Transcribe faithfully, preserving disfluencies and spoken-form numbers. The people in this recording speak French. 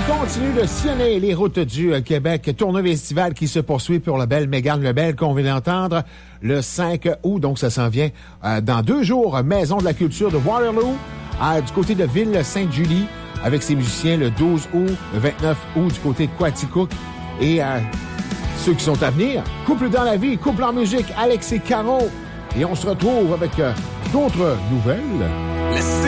continue de sillonner les routes du euh, Québec. Tournoi festival qui se poursuit pour la belle Mégane Lebel qu'on vient d'entendre le cinq août. Donc, ça s'en vient euh, dans deux jours. Maison de la culture de Waterloo, euh, du côté de Ville-Sainte-Julie, avec ses musiciens le douze août, le vingt-neuf août du côté de Quaticook. Et euh, ceux qui sont à venir, Couple dans la vie, Couple en musique, Alex et Caro. Et on se retrouve avec euh, d'autres nouvelles. Laissez